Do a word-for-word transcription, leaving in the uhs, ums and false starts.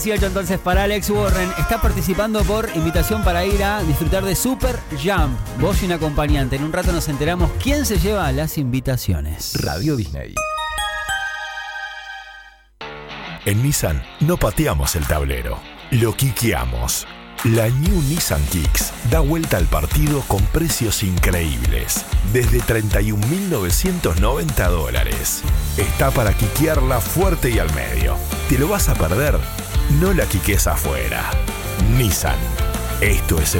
dieciocho entonces para Alex Warren. Está participando por invitación para ir a disfrutar de Super Jump. Vos y un acompañante. En un rato nos enteramos quién se lleva las invitaciones. Radio Disney. En Nissan no pateamos el tablero, lo quiqueamos. La New Nissan Kicks da vuelta al partido con precios increíbles. Desde treinta y un mil novecientos noventa dólares. Está para quiquearla fuerte y al medio. ¿Te lo vas a perder? No la quiques afuera. Nissan. Esto es